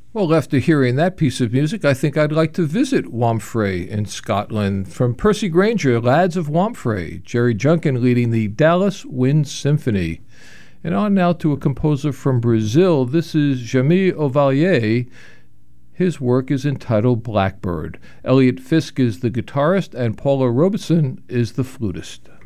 Well, after hearing that piece of music, I think I'd like to visit Wamphray in Scotland. From Percy Grainger, Lads of Wamphray, Jerry Junkin leading the Dallas Wind Symphony. And on now to a composer from Brazil. This is Jaime Ovalle. His work is entitled Blackbird. Elliot Fisk is the guitarist, and Paula Robeson is the flutist.